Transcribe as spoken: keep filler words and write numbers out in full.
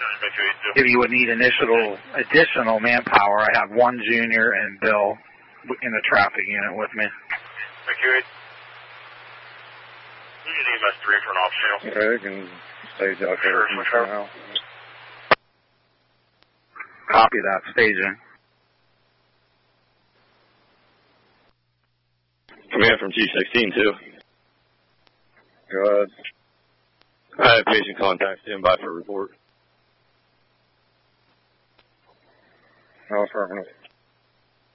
If you would need initial additional manpower, I have one junior and Bill in the traffic unit with me. McEwen. You need E M S three for an off channel. Okay, I can stage out there for now. Copy that, staging. Command from G sixteen, too. Go ahead. I have patient contact. Stand by for report. No, affirmative.